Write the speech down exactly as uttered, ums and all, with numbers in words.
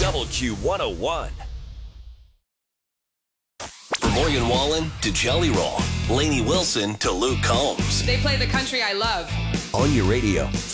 Double Q one oh one. From Morgan Wallen to Jelly Roll, Lainey Wilson to Luke Combs. They play the country I love. On your radio,